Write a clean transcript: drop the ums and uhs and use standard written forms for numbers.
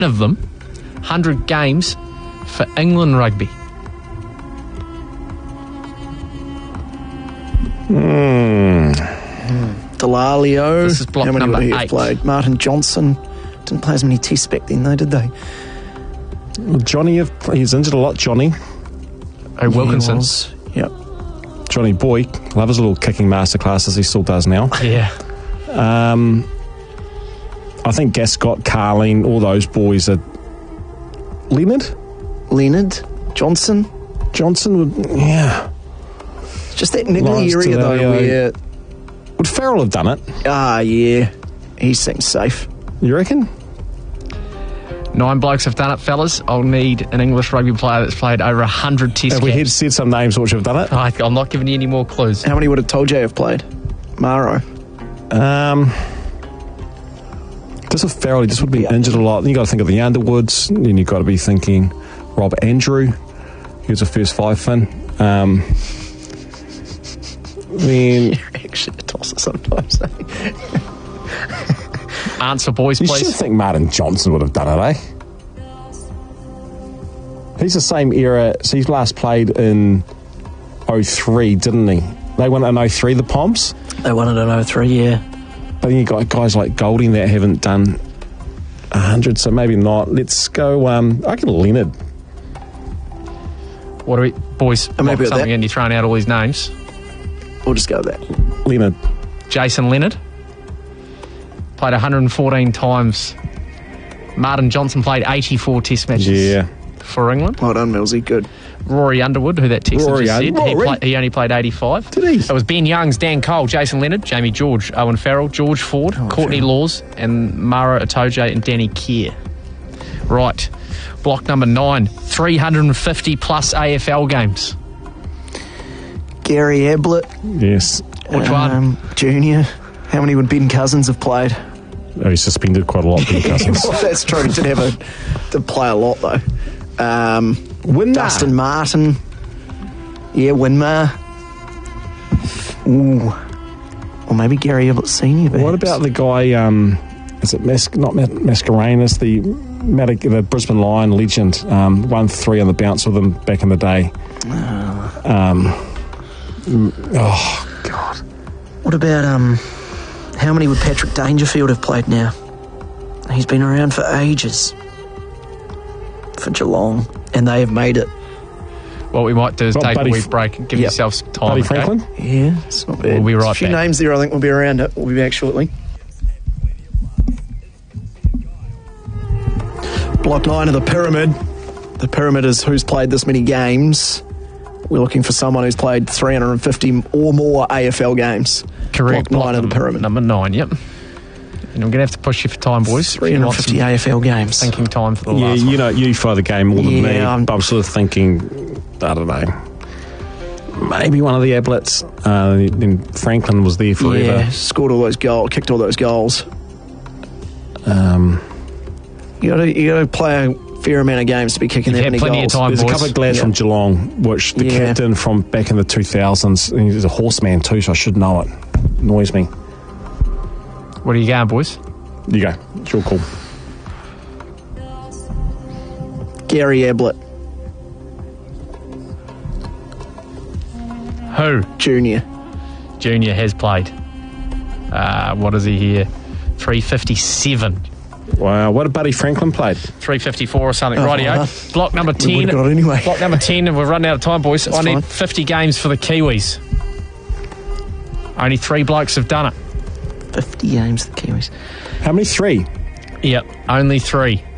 of them 100 games for England rugby. Delalio. This is block How many number would he 8. have played? Martin Johnson. Didn't play as many tests back then, though, did they? Johnny, he's injured a lot, Johnny. Oh, Wilkinson. Yep. Johnny Boy. Love his little kicking masterclasses. He still does now. Yeah. I think Gascott, Carleen, all those boys are... Leonard? Johnson would... Yeah. Just that niggly Lawrence area, though, Delalio. where... Would Farrell have done it? Yeah. He seems safe. You reckon? 9 blokes have done it, fellas. I'll need an English rugby player that's played over 100 test If we had games. said some names which have done it. I'm not giving you any more clues. How many would have told you have played? Maro. Just with Farrell, he just would be injured a lot. Then you got to think of the Underwoods. Then you got to be thinking Rob Andrew. He was a first 5 fin. Then Actually, a tosser sometimes. Answer, boys, you please. should think Martin Johnson would have done it, eh? He's the same era. So he's last played in 03, didn't he? They won in 03, the Poms. They won it in 03, yeah. But then you got guys like Golding that haven't done 100, so maybe not. Let's go. I reckon Leonard. What do we, boys? I'm happy with something that. and you're throwing out all these names. We'll just go with that. Leonard. Jason Leonard played 114 times. Martin Johnson played 84 test matches Yeah. for England. Well done, Millsy. Good. Rory Underwood, who that text Rory just said, Rory. he only played 85. Did he? It was Ben Youngs, Dan Cole, Jason Leonard, Jamie George, Owen Farrell, George Ford, Courtney Laws, and Mara Itoje and Danny Kerr. Right. Block number 9, 350 plus AFL games. Gary Ablett. Yes. Which one? Junior. How many would Ben Cousins have played? Oh, he's suspended quite a lot, Ben Cousins. Well, that's true. He did play a lot, though. Winmar. Dustin Martin. Yeah, Winmar. Ooh. Or maybe Gary Ablett Senior. Perhaps. What about the guy, is it Mascarenas, the Brisbane Lion legend, won 3 on the bounce with them back in the day. Oh, God. What about, how many would Patrick Dangerfield have played now? He's been around for ages. For Geelong. And they have made it. What we might do is Well, take Buddy a wee break and give Yep. yourself some time. Buddy okay? Franklin? Yeah, it's not bad. We'll be right There's a few back. names there I think we'll be around it. We'll be back shortly. Block 9 of the Pyramid. The Pyramid is who's played this many games. We're looking for someone who's played 350 or more AFL games. Correct. Block 9 of the Pyramid. Number 9, yep. And I'm going to have to push you for time, boys. If you want 350 some AFL games. thinking time for the Yeah, last you one. know, you follow the game more than me. Yeah, But I'm sort of thinking, I don't know, maybe one of the Ablets. Then Franklin was there forever. Yeah, scored all those goals, kicked all those goals. You got to play a fair amount of games to be kicking You've that had many plenty of goals. time. There's a boys. couple of lads Yeah. from Geelong, which the Yeah. captain from back in the 2000s, and he's a horseman too, so I should know it. Annoys me. What are you going, boys? You go. It's your call. Gary Ablett Who? Junior. Junior has played. What is he here? 357. Wow. What did Buddy Franklin played? 354 or something. Oh, Rightio. well done. Block number 10. would've got it anyway. Block number 10, and we're running out of time, boys. That's I need fine. 50 games for the Kiwis. Only 3 blokes have done it. 50 games, the Kiwis. How many? 3? Yep, only 3.